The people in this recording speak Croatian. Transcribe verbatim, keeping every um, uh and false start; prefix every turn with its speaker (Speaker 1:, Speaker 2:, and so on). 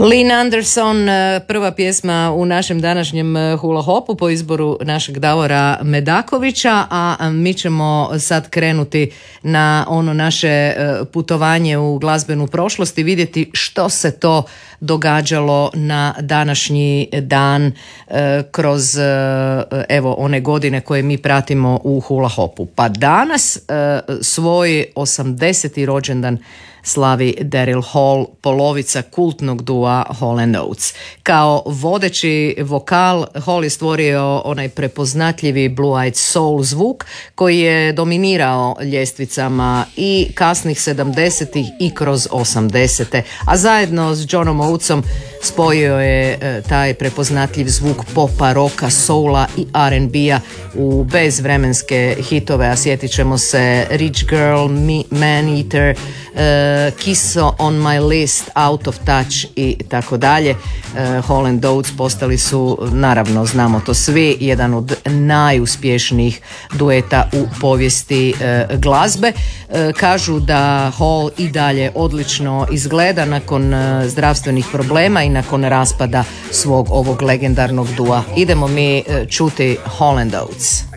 Speaker 1: Lynn Anderson, prva pjesma u našem današnjem hula hopu po izboru našeg Davora Medakovića, a mi ćemo sad krenuti na ono naše putovanje u glazbenu prošlost i vidjeti što se to događalo na današnji dan kroz evo one godine koje mi pratimo u hula hopu. Pa danas svoj osamdeseti rođendan slavi Daryl Hall, polovica kultnog dua Hall and Oates. Kao vodeći vokal Hall je stvorio onaj prepoznatljivi blue-eyed soul zvuk koji je dominirao ljestvicama i kasnih sedamdesetih i kroz osamdesete, a zajedno s Johnom Oatesom spojio je e, taj prepoznatljiv zvuk popa, roka, soula i R and B-a u bezvremenske hitove, a sjetit ćemo se Rich Girl, Me, Man Eater, e, Kiss on My List, Out of Touch i tako dalje. Hall and Oates postali su, naravno znamo to svi, jedan od najuspješnijih dueta u povijesti e, glazbe. E, kažu da Hall i dalje odlično izgleda nakon e, zdravstvenih problema i nakon raspada svog ovog legendarnog dua. Idemo mi e, čuti Hall and Oates.